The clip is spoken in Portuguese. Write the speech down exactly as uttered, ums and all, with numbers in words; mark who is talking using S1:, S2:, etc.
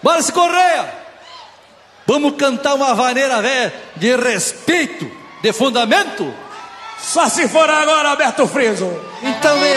S1: Wallace Correia, vamos cantar uma vaneira velha de respeito, de fundamento?
S2: Só se for agora, Alberto Friso.
S1: Então vem